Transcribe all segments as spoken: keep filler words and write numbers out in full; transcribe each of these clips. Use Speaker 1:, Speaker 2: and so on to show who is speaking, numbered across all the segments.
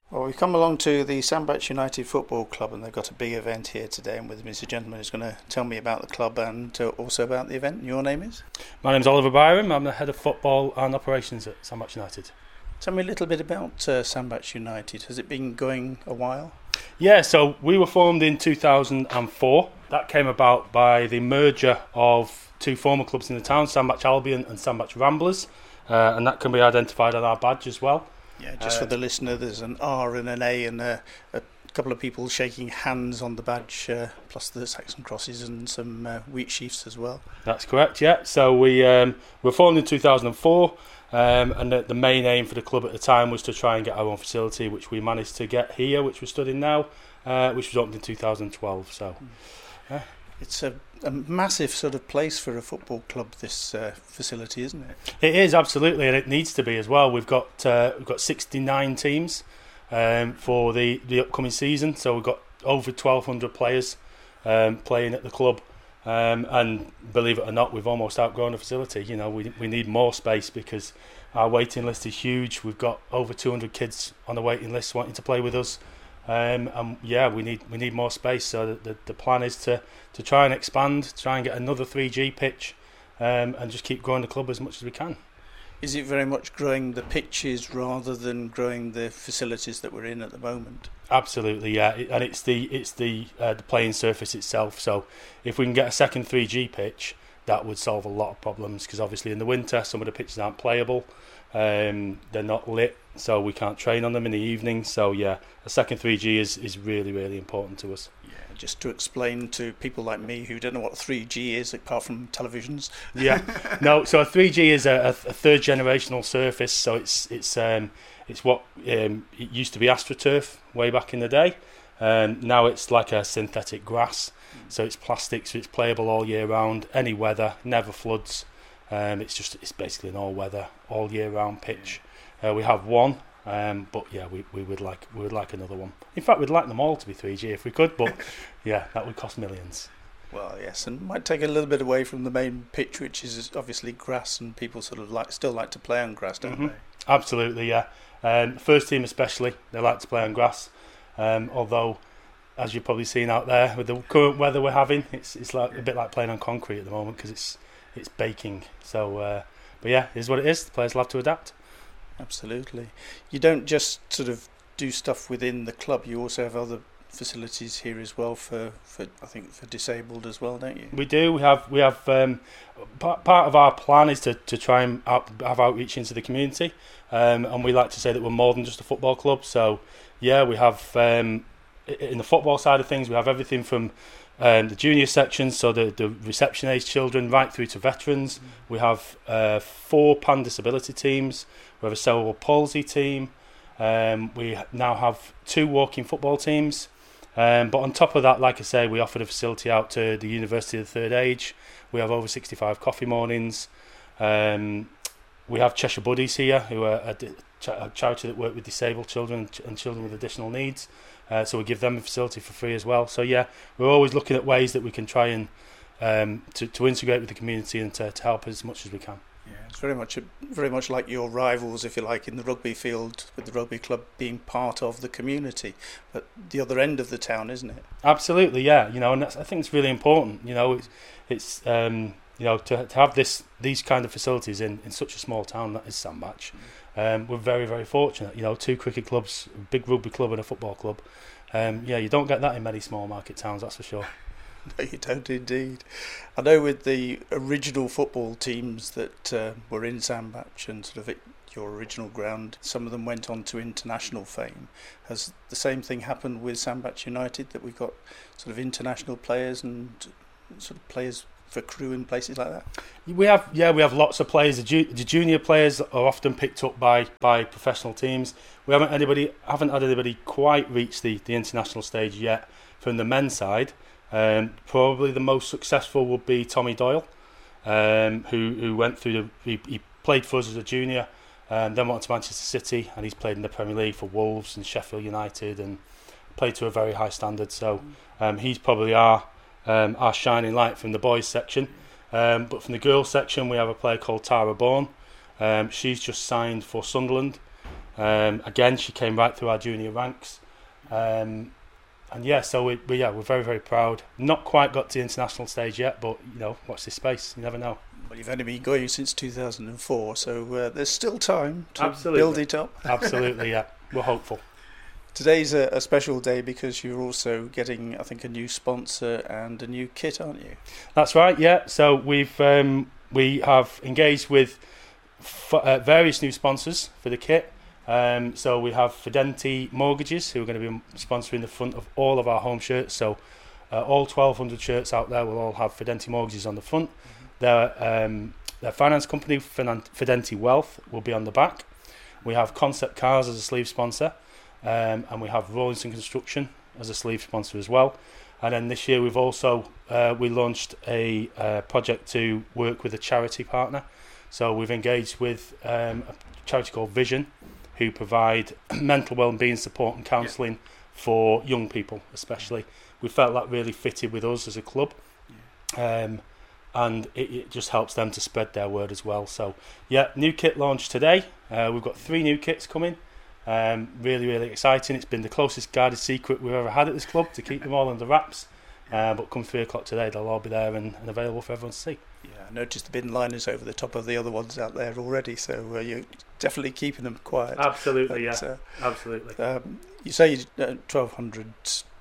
Speaker 1: Well, we've come along to the Sandbach United Football Club, and they've got a big event here today, and with me is a gentleman who's going to tell me about the club and uh, also about the event. Your name is?
Speaker 2: My name's Oliver Byram. I'm the head of football and operations at Sandbach United.
Speaker 1: Tell me a little bit about uh, Sandbach United. Has it been going a while?
Speaker 2: Yeah, so we were formed in two thousand four. That came about by the merger of two former clubs in the town, Sandbach Albion and Sandbach Ramblers, uh, and that can be identified on our badge as well.
Speaker 1: Yeah, just uh, for the listener, there's an R and an A and a, a couple of people shaking hands on the badge, uh, plus the Saxon crosses and some uh, wheat sheaths as well.
Speaker 2: That's correct, yeah. So we um, were formed in two thousand four, um, and the, the main aim for the club at the time was to try and get our own facility, which we managed to get here, which we're stood in now, uh, which was opened in two thousand twelve. So, yeah.
Speaker 1: It's a, a massive sort of place for a football club, this uh, facility, isn't it?
Speaker 2: It is, absolutely, and it needs to be as well. We've got uh, we've got sixty-nine teams um, for the, the upcoming season, so we've got over twelve hundred players um, playing at the club, um, and believe it or not, we've almost outgrown the facility. You know, we we need more space because our waiting list is huge. We've got over two hundred kids on the waiting list wanting to play with us. Um, and yeah, we need we need more space. So the, the, the plan is to, to try and expand, try and get another three G pitch, um, and just keep growing the club as much as we can.
Speaker 1: Is it very much growing the pitches rather than growing the facilities that we're in at the moment?
Speaker 2: Absolutely, yeah. It, and it's the it's the uh, the playing surface itself. So if we can get a second three G pitch, that would solve a lot of problems. Because obviously in the winter, some of the pitches aren't playable. Um, they're not lit, so we can't train on them in the evening. So yeah, a second three G is, is really, really important to us.
Speaker 1: Yeah, just to explain to people like me who don't know what three G is apart from televisions.
Speaker 2: Yeah, no. So a three G is a, a third generational surface. So it's it's um, it's what um, it used to be AstroTurf way back in the day. Um, now it's like a synthetic grass. Mm. So it's plastic, so it's playable all year round, any weather, never floods. Um, it's just it's basically an all-weather, all-year-round pitch. Uh, we have one, um, but yeah, we, we would like we would like another one. In fact, we'd like them all to be three G if we could, but yeah, that would cost millions.
Speaker 1: Well, yes, and might take a little bit away from the main pitch, which is obviously grass, and people sort of like still like to play on grass, don't mm-hmm. they?
Speaker 2: Absolutely, yeah. Um, first team especially, they like to play on grass. Um, although, as you've probably seen out there with the current weather we're having, it's it's like a bit like playing on concrete at the moment because it's. It's baking, so uh, but yeah, it is what it is. The players will have to adapt.
Speaker 1: Absolutely. You don't just sort of do stuff within the club. You also have other facilities here as well for, for I think for disabled as well, don't you?
Speaker 2: We do. We have we have um, part, part of our plan is to, to try and out, have outreach into the community, um, and we like to say that we're more than just a football club. So yeah, we have um, in the football side of things, we have everything from Um, the junior sections, so the, the reception age children right through to veterans. Mm. We have uh, four pan disability teams. We have a cerebral palsy team. Um, we now have two walking football teams. Um, but on top of that, like I say, we offer the facility out to the University of the Third Age. We have over sixty-five coffee mornings. Um, we have Cheshire Buddies here, who are a, a charity that work with disabled children and children with additional needs. Uh, so we give them a facility for free as well. So yeah, we're always looking at ways that we can try and um, to, to integrate with the community and to, to help as much as we can.
Speaker 1: Yeah, it's very much a, very much like your rivals, if you like, in the rugby field, with the rugby club being part of the community, but the other end of the town, isn't it?
Speaker 2: Absolutely, yeah. You know, and that's, I think it's really important. You know, it's it's um, you know to to have this these kind of facilities in, in such a small town that is Sandbach. Mm. Um, we're very, very fortunate. You know, two cricket clubs, a big rugby club and a football club. Um, yeah, you don't get that in many small market towns, that's for sure.
Speaker 1: No, you don't indeed. I know with the original football teams that uh, were in Sandbach and sort of at your original ground, some of them went on to international fame. Has the same thing happened with Sandbach United, that we've got sort of international players and sort of players for crew in places like that?
Speaker 2: We have, yeah, we have lots of players. The, ju- the junior players are often picked up by, by professional teams. We haven't anybody, haven't had anybody quite reach the, the international stage yet from the men's side. Um, probably the most successful would be Tommy Doyle, um, who who went through the. He, he played for us as a junior, and then went to Manchester City, and he's played in the Premier League for Wolves and Sheffield United, and played to a very high standard. So um, he's probably our. Um, our shining light from the boys section, um, but from the girls section we have a player called Tara Bourne. Um, she's just signed for Sunderland, Um, again, she came right through our junior ranks. Um, and yeah, so we, we yeah we're very very proud. Not quite got to the international stage yet, but you know, watch this space. You never know.
Speaker 1: Well, you've only been going since two thousand four, so uh, there's still time to
Speaker 2: Absolutely.
Speaker 1: build it up.
Speaker 2: Absolutely, yeah. We're hopeful.
Speaker 1: Today's a, a special day because you're also getting, I think, a new sponsor and a new kit, aren't you?
Speaker 2: That's right, yeah. So we've um, we have engaged with f- uh, various new sponsors for the kit. Um, so we have Fidenti Mortgages, who are going to be sponsoring the front of all of our home shirts. So uh, all twelve hundred shirts out there will all have Fidenti Mortgages on the front. Mm-hmm. Their, um, their finance company, Fidenti Wealth, will be on the back. We have Concept Cars as a sleeve sponsor, um, and we have Rawlinson Construction as a sleeve sponsor as well. And then this year we've also uh, we launched a uh, project to work with a charity partner. So we've engaged with um, a charity called Vision, who provide mental well-being support and counselling yeah. for young people, especially. We felt that really fitted with us as a club. Yeah. Um, and it, it just helps them to spread their word as well. So yeah, new kit launched today. Uh, we've got three new kits coming. Um, really, really exciting. It's been the closest guarded secret we've ever had at this club to keep them all under wraps. Uh, but come three o'clock today, they'll all be there and, and available for everyone to see.
Speaker 1: Yeah, I noticed the bin liners over the top of the other ones out there already, so uh, you're definitely keeping them quiet.
Speaker 2: Absolutely,
Speaker 1: but,
Speaker 2: yeah.
Speaker 1: Uh,
Speaker 2: Absolutely.
Speaker 1: Um, you say uh, twelve hundred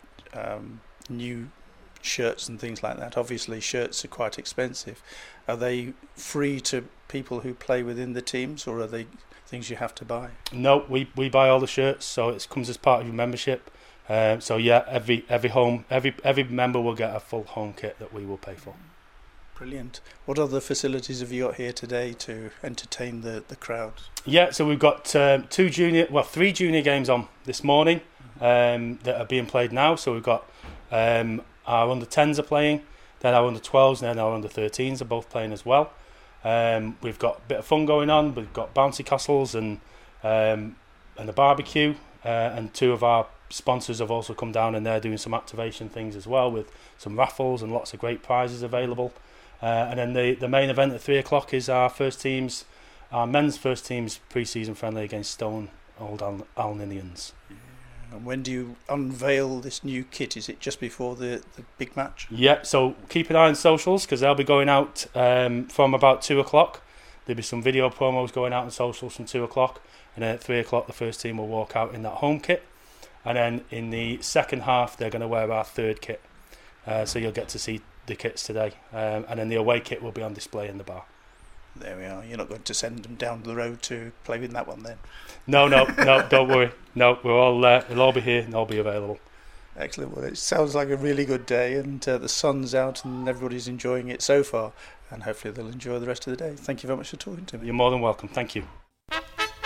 Speaker 1: um, new shirts and things like that. Obviously, shirts are quite expensive. Are they free to people who play within the teams, or are they things you have to buy?
Speaker 2: No, we, we buy all the shirts, so it comes as part of your membership. Um, so yeah, every every home, every every member will get a full home kit that we will pay for.
Speaker 1: Brilliant. What other facilities have you got here today to entertain the, the crowd?
Speaker 2: Yeah, so we've got um, two junior, well, three junior games on this morning um, that are being played now. So we've got um, our under tens are playing, then our under twelves, and then our under thirteens are both playing as well. Um, we've got a bit of fun going on. We've got bouncy castles and um, and a barbecue, uh, and two of our sponsors have also come down and they're doing some activation things as well with some raffles and lots of great prizes available. Uh, and then the, the main event at three o'clock is our first team's, our men's first team's pre-season friendly against Stone Old Al- Alninians.
Speaker 1: Yeah. And when do you unveil this new kit? Is it just before the, the big match?
Speaker 2: Yeah, so keep an eye on socials because they'll be going out um, from about two o'clock. There'll be some video promos going out on socials from two o'clock, and then at three o'clock the first team will walk out in that home kit. And then in the second half they're going to wear our third kit. Uh, so you'll get to see the kits today, um, and then the away kit will be on display in the bar.
Speaker 1: There we are. You're not going to send them down the road to play with that one then?
Speaker 2: No, no, no, don't worry. No, we're all uh, we'll all be here and all be available.
Speaker 1: Excellent. Well, it sounds like a really good day, and uh, the sun's out and everybody's enjoying it so far, and hopefully they'll enjoy the rest of the day. Thank you very much for talking to me.
Speaker 2: You're more than welcome. Thank you.